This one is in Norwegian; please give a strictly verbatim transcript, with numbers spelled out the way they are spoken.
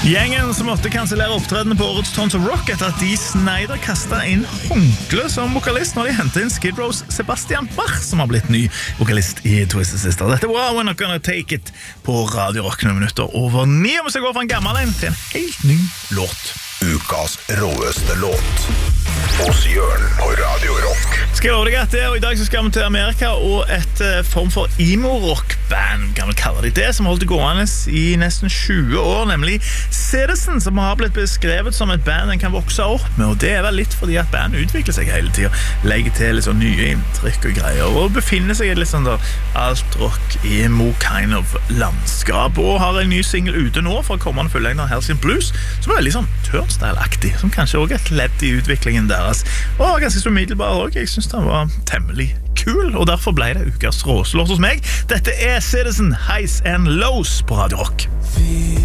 Gjengen som måtte kansellere opptredende på årets Tons of Rock etter at Dee Snider kastet inn håndkle som vokalist når de hentet inn Skid Rows Sebastian Bach, som har blitt ny vokalist i Twisted Sister. Dette var We're Not Gonna Take It på Radio Rock noen minutter over ni, og vi skal gå fra en gammel en til en helt ny låt. Ukas råeste låt hos Jørn på Radio Rock. Skal jeg love deg at det, og i dag så skal vi til Amerika og et uh, form for emo-rock-band, kan vi kalle det det, som holdt det gående i nesten tjue år, nemlig Citizen, som har blitt beskrevet som et band en kan vokse opp med, og det er vel litt fordi at band utvikler seg hele tiden, legger til litt sånn nye inntrykk og greier, og befinner seg i litt sånn da alt-rock, emo kind of landskap, og har en ny single ute nå fra kommende fullengder Hellsing Blues, som er veldig sånn turnstyle-aktig, som kanskje også er et ledd i utviklingen deres, og ganske så middelbar også. Jeg synes den var temmelig kul, og derfor ble det ukas råslås hos meg. Dette er Citizen, Highs and Lows på Radio Rock.